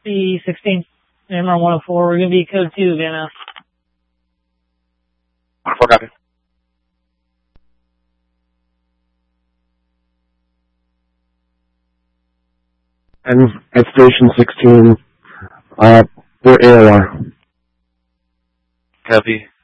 SB16, MR 104. We're going to be code 2 of VMS. 104, copy. And at Station 16, we're AOR. Copy.